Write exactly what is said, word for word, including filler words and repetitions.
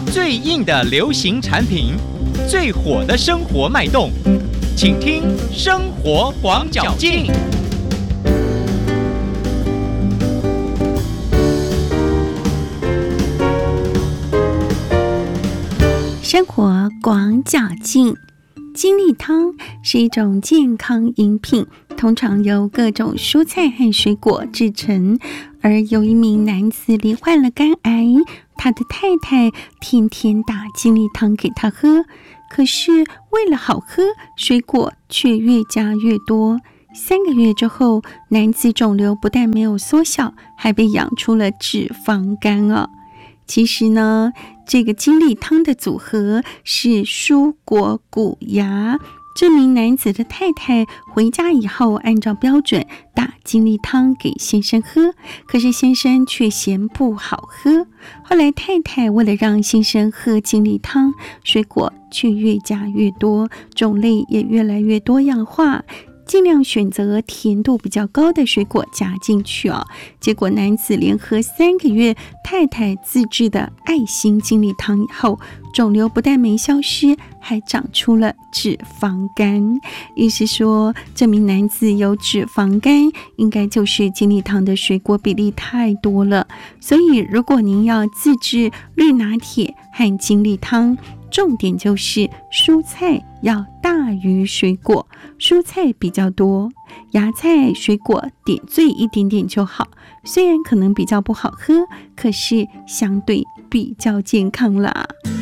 最硬的流行产品，最火的生活脉动，请听生活广角镜。 生活广角镜，精力汤是一种健康饮品，通常由各种蔬菜和水果制成。而有一名男子罹患了肝癌，他的太太天天打精力汤给他喝，可是为了好喝，水果却越加越多。三个月之后，男子肿瘤不但没有缩小，还被养出了脂肪肝啊！其实呢，这个精力汤的组合是蔬果谷芽。这名男子的太太回家以后，按照标准打精力汤给先生喝，可是先生却嫌不好喝。后来太太为了让先生喝精力汤，水果却越加越多，种类也越来越多样化，尽量选择甜度比较高的水果加进去哦。结果男子连喝三个月太太自制的爱心精力汤以后，肿瘤不但没消失，还长出了脂肪肝。意思说，这名男子有脂肪肝，应该就是精力汤的水果比例太多了。所以如果您要自制绿拿铁和精力汤，重点就是蔬菜要大于水果，蔬菜比较多，芽菜水果点缀一点点就好。虽然可能比较不好喝，可是相对比较健康啦。